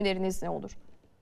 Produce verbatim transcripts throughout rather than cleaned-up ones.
öneriniz ne olur?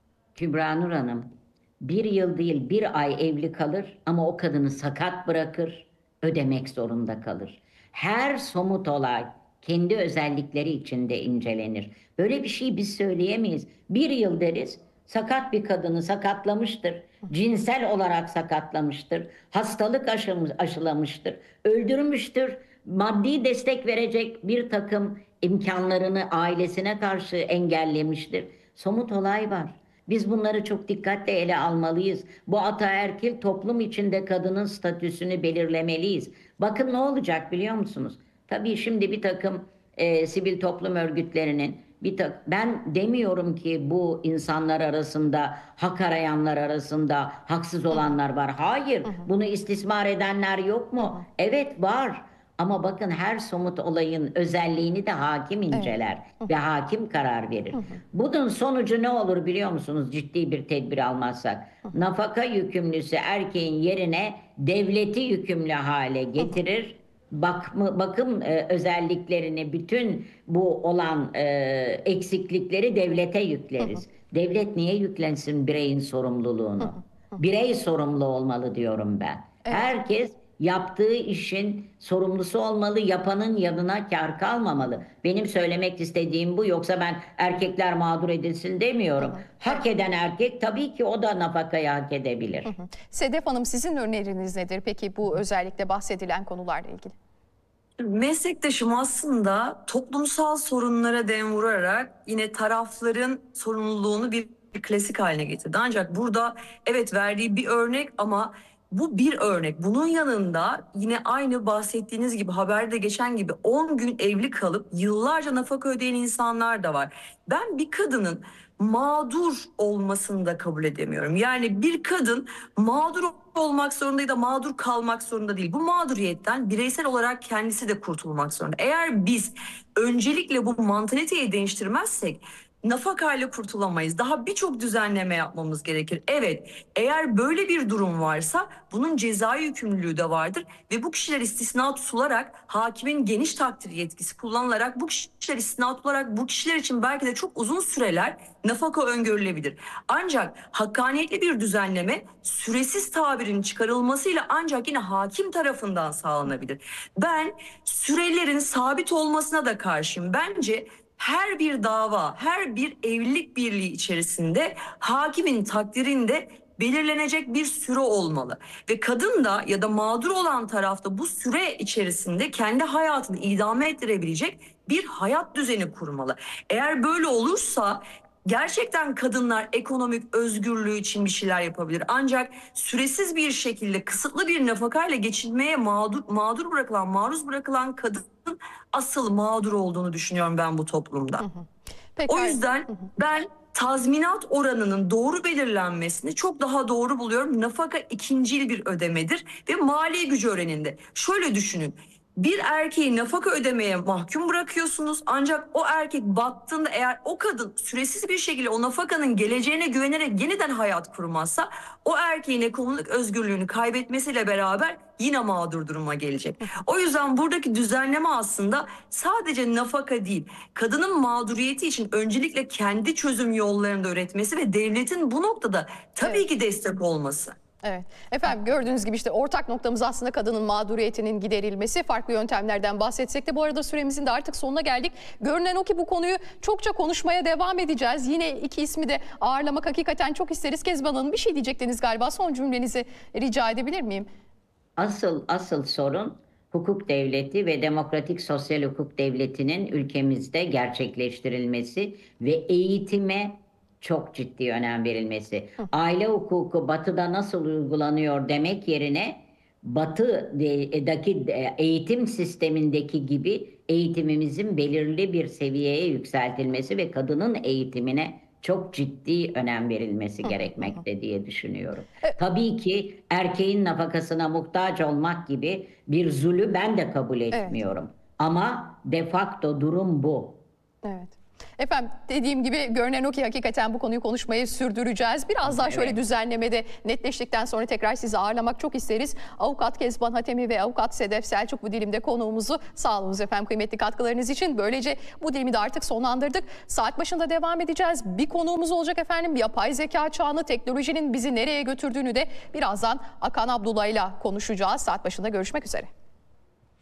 Kübra Nur Hanım, bir yıl değil bir ay evli kalır ama o kadını sakat bırakır, ödemek zorunda kalır. Her somut olay kendi özellikleri içinde incelenir. Böyle bir şey biz söyleyemeyiz. Bir yıl deriz, sakat bir kadını sakatlamıştır, cinsel olarak sakatlamıştır, hastalık aşılmış, aşılamıştır, öldürmüştür, maddi destek verecek bir takım imkanlarını ailesine karşı engellemiştir. Somut olay var. Biz bunları çok dikkatle ele almalıyız. Bu ataerkil toplum içinde kadının statüsünü belirlemeliyiz. Bakın ne olacak biliyor musunuz? Tabii şimdi bir takım e, sivil toplum örgütlerinin bir tak ben demiyorum ki bu insanlar arasında hak arayanlar arasında haksız Hı hı. olanlar var. Hayır, Hı hı. bunu istismar edenler yok Hı mu? hı. Evet var. Ama bakın her somut olayın özelliğini de hakim Evet. inceler Hı ve hı. hakim karar Hı verir. hı. Bunun sonucu ne olur biliyor musunuz? Ciddi bir tedbir almazsak. Hı hı. Nafaka yükümlüsü erkeğin yerine devleti yükümlü hale Hı hı. getirir. Bakım, bakım e, özelliklerini, bütün bu olan e, eksiklikleri devlete Hı hı. yükleriz. Devlet niye yüklensin bireyin Hı sorumluluğunu? hı. Hı hı. Birey sorumlu olmalı diyorum ben. Evet. Herkes yaptığı işin sorumlusu olmalı, yapanın yanına kar Hı kalmamalı. hı. Benim söylemek istediğim bu. Yoksa ben erkekler mağdur edilsin Hı demiyorum. hı. Evet. Hak eden erkek tabii ki o da nafakayı hak Hı edebilir. hı. Sedef Hanım, sizin öneriniz nedir peki bu özellikle bahsedilen konularla ilgili? Meslektaşım aslında toplumsal sorunlara dem vurarak yine tarafların sorumluluğunu bir klasik haline getirdi. Ancak burada evet verdiği bir örnek ama bu bir örnek. Bunun yanında yine aynı bahsettiğiniz gibi haberde geçen gibi on gün evli kalıp yıllarca nafaka ödeyen insanlar da var. Ben bir kadının mağdur olmasını da kabul edemiyorum. Yani bir kadın mağdur olmak zorunda ya da mağdur kalmak zorunda değil. Bu mağduriyetten bireysel olarak kendisi de kurtulmak zorunda. Eğer biz öncelikle bu mantaliteyi değiştirmezsek nafakayla kurtulamayız. Daha birçok düzenleme yapmamız gerekir. Evet, eğer böyle bir durum varsa bunun cezai yükümlülüğü de vardır ve bu kişiler istisna tutularak hakimin geniş takdir yetkisi kullanılarak bu kişiler istisna tutularak bu kişiler için belki de çok uzun süreler nafaka öngörülebilir. Ancak hakkaniyetli bir düzenleme süresiz tabirin çıkarılmasıyla ancak yine hakim tarafından sağlanabilir. Ben sürelerin sabit olmasına da karşıyım. Bence her bir dava, her bir evlilik birliği içerisinde hakimin takdirinde belirlenecek bir süre olmalı. Ve kadın da ya da mağdur olan tarafta bu süre içerisinde kendi hayatını idame ettirebilecek bir hayat düzeni kurmalı. Eğer böyle olursa gerçekten kadınlar ekonomik özgürlüğü için bir şeyler yapabilir. Ancak süresiz bir şekilde kısıtlı bir nafakayla geçinmeye mağdur, mağdur bırakılan, maruz bırakılan kadın asıl mağdur olduğunu düşünüyorum ben bu Hı toplumda. hı. O Pekala. yüzden Hı hı. ben tazminat oranının doğru belirlenmesini çok daha doğru buluyorum. Nafaka ikincil bir ödemedir ve mali gücü oranında. Şöyle düşünün. Bir erkeği nafaka ödemeye mahkum bırakıyorsunuz ancak o erkek battığında eğer o kadın süresiz bir şekilde o nafakanın geleceğine güvenerek yeniden hayat kurmazsa o erkeğin ekonomik özgürlüğünü kaybetmesiyle beraber yine mağdur duruma gelecek. O yüzden buradaki düzenleme aslında sadece nafaka değil, kadının mağduriyeti için öncelikle kendi çözüm yollarını da üretmesi ve devletin bu noktada tabii Evet. ki destek olması. Evet. Efendim, gördüğünüz gibi işte ortak noktamız aslında kadının mağduriyetinin giderilmesi. Farklı yöntemlerden bahsetsek de bu arada süremizin de artık sonuna geldik. Görünen o ki bu konuyu çokça konuşmaya devam edeceğiz. Yine iki ismi de ağırlamak hakikaten çok isteriz. Kezban Hanım, bir şey diyecektiniz galiba. Son cümlenizi rica edebilir miyim? Asıl asıl sorun hukuk devleti ve demokratik sosyal hukuk devletinin ülkemizde gerçekleştirilmesi ve eğitime çok ciddi önem verilmesi. Hı. Aile hukuku batıda nasıl uygulanıyor demek yerine batıdaki eğitim sistemindeki gibi eğitimimizin belirli bir seviyeye yükseltilmesi ve kadının eğitimine çok ciddi önem verilmesi Hı hı hı. Hı. gerekmekte diye düşünüyorum. E, Tabii ki erkeğin nafakasına muhtaç olmak gibi bir zulü ben de kabul Evet. etmiyorum. Ama de facto durum bu. Evet. Efendim dediğim gibi görünen o ki hakikaten bu konuyu konuşmayı sürdüreceğiz. Biraz daha şöyle Evet. düzenlemede netleştikten sonra tekrar sizi ağırlamak çok isteriz. Avukat Kezban Hatemi ve Avukat Sedef Selçuk bu dilimde konuğumuzu, sağ olunuz efendim kıymetli katkılarınız için. Böylece bu dilimi de artık sonlandırdık. Saat başında devam edeceğiz. Bir konuğumuz olacak efendim. Yapay zeka çağını, teknolojinin bizi nereye götürdüğünü de birazdan Akan Abdullah ile konuşacağız. Saat başında görüşmek üzere.